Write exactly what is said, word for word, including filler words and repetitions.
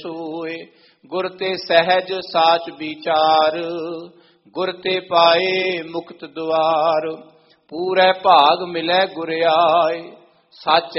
ਸੋਏ। ਗੁਰ ਤੇ ਸਹਿਜ ਸਾਚ ਵਿਚਾਰ, ਗੁਰ ਤੇ ਪਾਏ ਮੁਕਤ ਦੁਆਰ। ਪੂਰੇ ਭਾਗ ਮਿਲੈ ਗੁਰ ਆਏ, ਸੱਚ